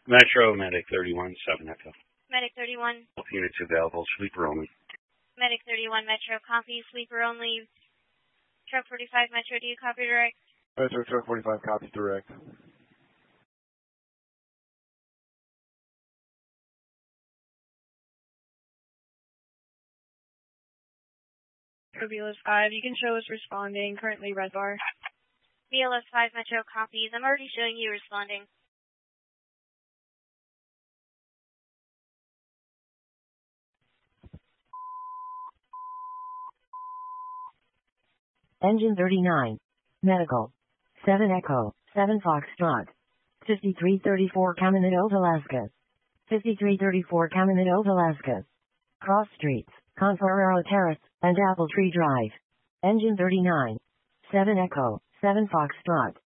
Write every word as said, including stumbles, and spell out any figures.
Metro, Medic thirty-one, seven Echo. Medic thirty-one. Units available, sleeper only. Medic thirty-one, Metro, copy, sleeper only. Truck forty-five, Metro, do you copy direct? Metro, Truck forty-five, copy direct. B L S five, you can show us responding, currently red bar. B L S five, Metro, copies. I'm already showing you responding. Engine thirty-nine. Medical. seven Echo, seven Foxtrot. fifty-three thirty-four Caminito, Alaska. fifty-three thirty-four Caminito, Alaska. Cross Streets, Conferrero Terrace, and Apple Tree Drive. Engine thirty-nine. seven Echo, seven Foxtrot.